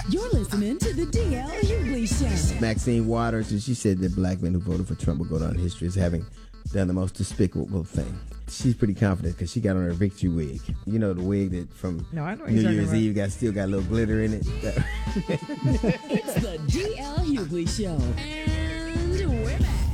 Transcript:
You're listening to the DL Hughley Show. Maxine Waters, and she said that black men who voted for Trump will go down in history as having done the most despicable thing. She's pretty confident because she got on her victory wig. You know, the wig that from New Year's Eve still got a little glitter in it. It's the DL Hughley Show. And we're back.